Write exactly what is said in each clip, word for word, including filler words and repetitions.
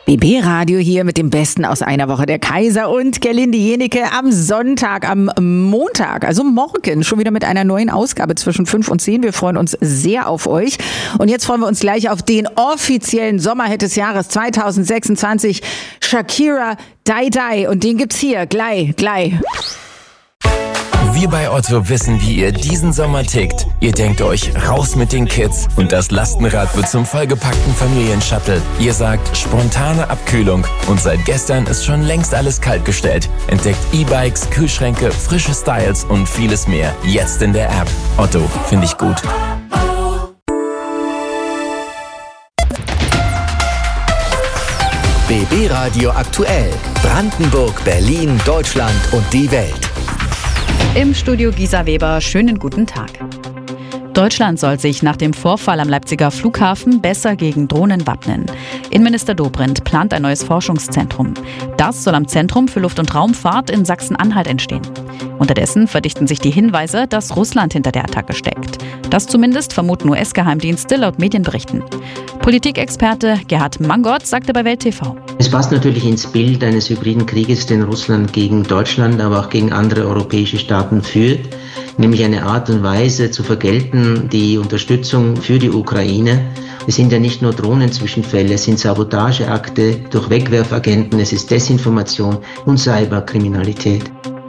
B B-Radio hier mit dem Besten aus einer Woche. Der Kaiser und Gerlinde Jenecke am Sonntag, am Montag, also morgen, schon wieder mit einer neuen Ausgabe zwischen fünf und zehn. Wir freuen uns sehr auf euch. Und jetzt freuen wir uns gleich auf den offiziellen Sommerhit des Jahres zwanzig sechsundzwanzig. Shakira, Die Die. Und den gibt's hier, gleich, gleich. Wir bei Otto wissen, wie ihr diesen Sommer tickt. Ihr denkt euch, raus mit den Kids und das Lastenrad wird zum vollgepackten Familienshuttle. Ihr sagt, spontane Abkühlung und seit gestern ist schon längst alles kaltgestellt. Entdeckt E-Bikes, Kühlschränke, frische Styles und vieles mehr. Jetzt in der App. Otto, finde ich gut. B B-Radio aktuell. Brandenburg, Berlin, Deutschland und die Welt. Im Studio Gisa Weber, schönen guten Tag. Deutschland soll sich nach dem Vorfall am Leipziger Flughafen besser gegen Drohnen wappnen. Innenminister Dobrindt plant ein neues Forschungszentrum. Das soll am Zentrum für Luft- und Raumfahrt in Sachsen-Anhalt entstehen. Unterdessen verdichten sich die Hinweise, dass Russland hinter der Attacke steckt. Das zumindest vermuten U S-Geheimdienste laut Medienberichten. Politikexperte Gerhard Mangott sagte bei Welt T V. Es passt natürlich ins Bild eines hybriden Krieges, den Russland gegen Deutschland, aber auch gegen andere europäische Staaten führt, nämlich eine Art und Weise zu vergelten, die Unterstützung für die Ukraine. Es sind ja nicht nur Drohnenzwischenfälle, es sind Sabotageakte durch Wegwerfagenten, es ist Desinformation und Cyberkriminalität.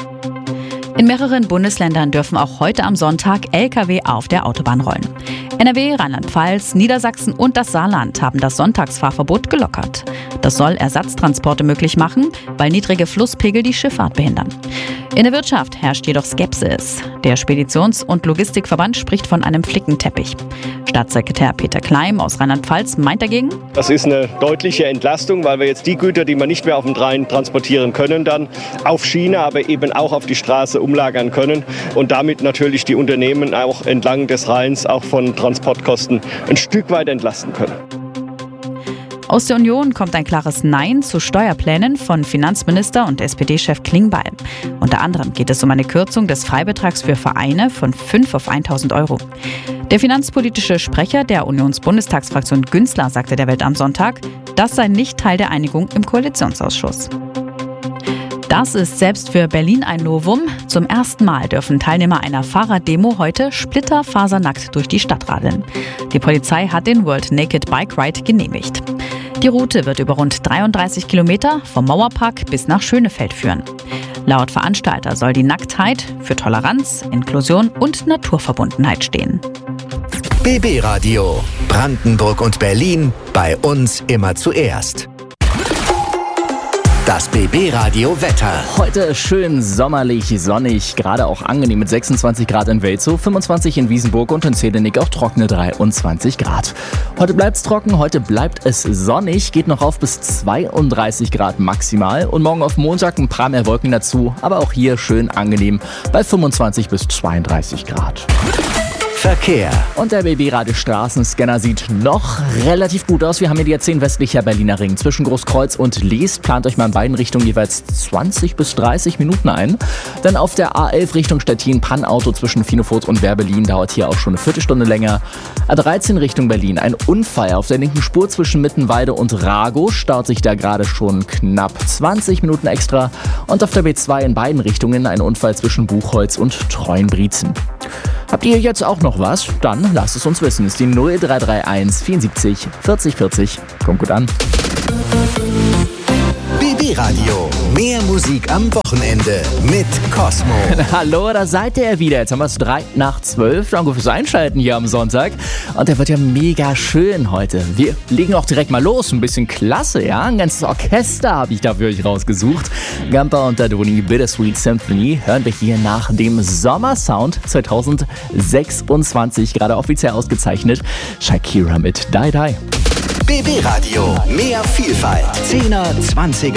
In mehreren Bundesländern dürfen auch heute am Sonntag L K W auf der Autobahn rollen. N R W, Rheinland-Pfalz, Niedersachsen und das Saarland haben das Sonntagsfahrverbot gelockert. Das soll Ersatztransporte möglich machen, weil niedrige Flusspegel die Schifffahrt behindern. In der Wirtschaft herrscht jedoch Skepsis. Der Speditions- und Logistikverband spricht von einem Flickenteppich. Staatssekretär Peter Kleim aus Rheinland-Pfalz meint dagegen: Das ist eine deutliche Entlastung, weil wir jetzt die Güter, die wir nicht mehr auf dem Rhein transportieren können, dann auf Schiene, aber eben auch auf die Straße umlagern können und damit natürlich die Unternehmen auch entlang des Rheins auch von Transportkosten ein Stück weit entlasten können. Aus der Union kommt ein klares Nein zu Steuerplänen von Finanzminister und S P D-Chef Klingbeil. Unter anderem geht es um eine Kürzung des Freibetrags für Vereine von fünf auf tausend Euro. Der finanzpolitische Sprecher der Unionsbundestagsfraktion Günzler sagte der Welt am Sonntag, das sei nicht Teil der Einigung im Koalitionsausschuss. Das ist selbst für Berlin ein Novum. Zum ersten Mal dürfen Teilnehmer einer Fahrraddemo heute splitterfasernackt durch die Stadt radeln. Die Polizei hat den World Naked Bike Ride genehmigt. Die Route wird über rund dreiunddreißig Kilometer vom Mauerpark bis nach Schönefeld führen. Laut Veranstalter soll die Nacktheit für Toleranz, Inklusion und Naturverbundenheit stehen. B B-Radio. Brandenburg und Berlin. Bei uns immer zuerst. Das B B-Radio Wetter. Heute schön sommerlich, sonnig, gerade auch angenehm mit sechsundzwanzig Grad in Welzow, fünfundzwanzig in Wiesenburg und in Zedenick auch trockene dreiundzwanzig Grad. Heute bleibt's trocken, heute bleibt es sonnig, geht noch auf bis zweiunddreißig Grad maximal und morgen auf Montag ein paar mehr Wolken dazu, aber auch hier schön angenehm bei fünfundzwanzig bis zweiunddreißig Grad. Verkehr. Und der B B-Radio Straßenscanner sieht noch relativ gut aus. Wir haben hier die A zehn westlicher Berliner Ring. Zwischen Großkreuz und Leest plant euch mal in beiden Richtungen jeweils zwanzig bis dreißig Minuten ein. Dann auf der A elf Richtung Stettin, Pannauto zwischen Finofurt und Werbelin, dauert hier auch schon eine Viertelstunde länger. A dreizehn Richtung Berlin, ein Unfall auf der linken Spur zwischen Mittenwalde und Rago, staut sich da gerade schon knapp zwanzig Minuten extra. Und auf der B zwei in beiden Richtungen ein Unfall zwischen Buchholz und Treuenbrietzen. Habt ihr jetzt auch noch was? Dann lasst es uns wissen. Ist die null drei drei eins vierundsiebzig vierzig vierzig. Kommt gut an. B B-Radio. Mehr Musik am Wochenende mit Cosmo. Hallo, da seid ihr wieder. Jetzt haben wir es drei nach zwölf. Danke fürs Einschalten hier am Sonntag. Und der wird ja mega schön heute. Wir legen auch direkt mal los. Ein bisschen klasse, ja? Ein ganzes Orchester habe ich da für euch rausgesucht. Gampa und Dadoni, Bittersweet Symphony hören wir hier nach dem Sommersound zwanzig sechsundzwanzig. Gerade offiziell ausgezeichnet. Shakira mit Die Die. B B-Radio. Mehr Vielfalt. Zehner, Zwanziger